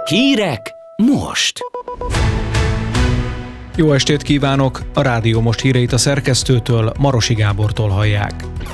Hírek most! Jó estét kívánok! A Rádió Most híreit a szerkesztőtől, Marosi Gábortól hallják.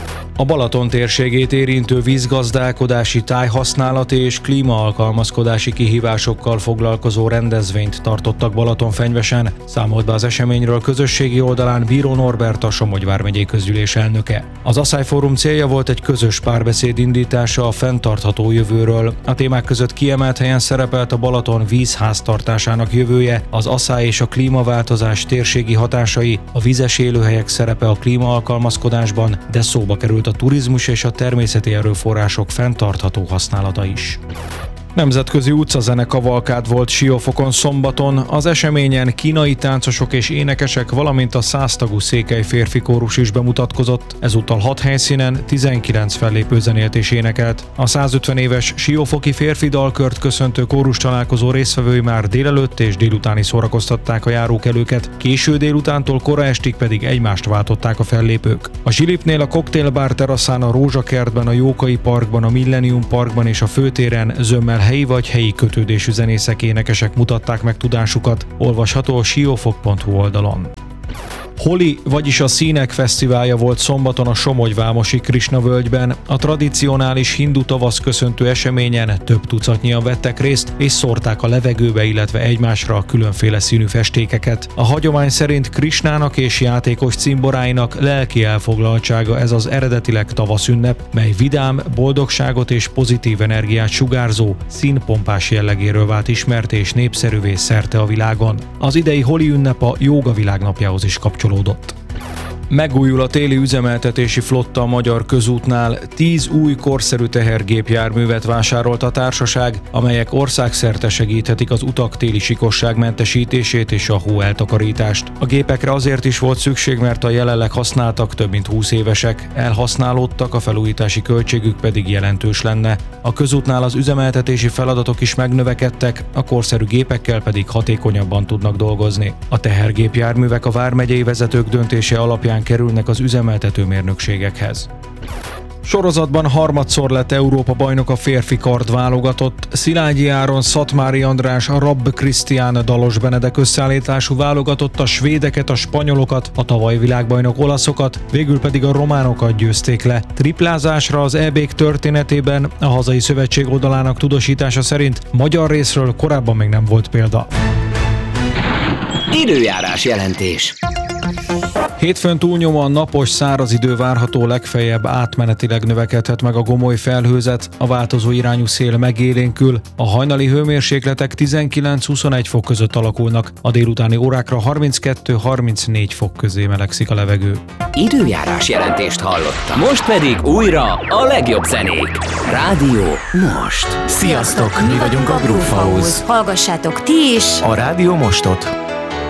A Balaton térségét érintő vízgazdálkodási, tájhasználati és klímaalkalmazkodási kihívásokkal foglalkozó rendezvényt tartottak Balatonfenyvesen, számolt be az eseményről közösségi oldalán Bíró Norbert, a Somogy vármegyei közgyűlés elnöke. Az Asszály Fórum célja volt egy közös párbeszéd indítása a fenntartható jövőről. A témák között kiemelt helyen szerepelt a Balaton vízháztartásának jövője, az asszály és a klímaváltozás térségi hatásai, a vízes élőhelyek szerepe a klímaalkalmazkodásban, de szóba került a turizmus és a természeti erőforrások fenntartható használata is. Nemzetközi utcazene kavalkád volt Siófokon szombaton, az eseményen kínai táncosok és énekesek, valamint a 100 tagú székely férfi kórus is bemutatkozott, ezúttal 6 helyszínen 19 fellépő zenélt és énekelt. A 150 éves siófoki férfi dalkört köszöntő kórus találkozó résztvevői már délelőtt és délutáni szórakoztatták a járókelőket, késő délutántól kora estig pedig egymást váltották a fellépők. A Zsilipnél, a Cocktailbar teraszán, a Rózsakertben, a Jókai Parkban, a Millennium Parkban és a főtéren zömmel helyi vagy helyi kötődésű zenészek, énekesek mutatták meg tudásukat, olvasható a siófok.hu oldalon. Holi, vagyis a Színek Fesztiválja volt szombaton a Somogyvámosi Krisna-völgyben. A tradicionális hindu tavasz köszöntő eseményen több tucatnyian vettek részt, és szórták a levegőbe, illetve egymásra a különféle színű festékeket. A hagyomány szerint Krisnának és játékos cimboráinak lelki elfoglaltsága ez az eredetileg tavaszünnep, mely vidám, boldogságot és pozitív energiát sugárzó, színpompás jellegéről vált ismert és népszerűvé szerte a világon. Az idei Holi ünnep a jóga világnapjához is kapcsolódott. Megújul a téli üzemeltetési flotta a Magyar Közútnál, 10 új korszerű tehergépjárművet vásárolt a társaság, amelyek országszerte segíthetik az utak téli sikosságmentesítését és a hóeltakarítást. A gépekre azért is volt szükség, mert a jelenleg használtak több mint 20 évesek, elhasználódtak, a felújítási költségük pedig jelentős lenne. A közútnál az üzemeltetési feladatok is megnövekedtek, a korszerű gépekkel pedig hatékonyabban tudnak dolgozni. A tehergépjárművek a vármegyei vezetők döntése alapján kerülnek az üzemeltető mérnökségekhez. Sorozatban harmadszor lett Európa bajnok a férfi kardválogatott. Szilágyi Áron, Szatmári András, Rabb Krisztián, Dalos Benedek összeállítású válogatott a svédeket, a spanyolokat, a tavaly világbajnok olaszokat, végül pedig a románokat győzték le. Triplázásra az EB-k történetében a hazai szövetség oldalának tudósítása szerint magyar részről korábban még nem volt példa. Időjárás jelentés. Hétfőn túlnyomóan napos, száraz idő várható, legfeljebb átmenetileg növekedhet meg a gomoly felhőzet, a változó irányú szél megélénkül, a hajnali hőmérsékletek 19-21 fok között alakulnak, a délutáni órákra 32-34 fok közé melegszik a levegő. Időjárás jelentést hallottam. Most pedig újra a legjobb zenék. Rádió Most. Sziasztok, mi vagyunk a Groove House. Hallgassátok ti is A Rádió Mostot.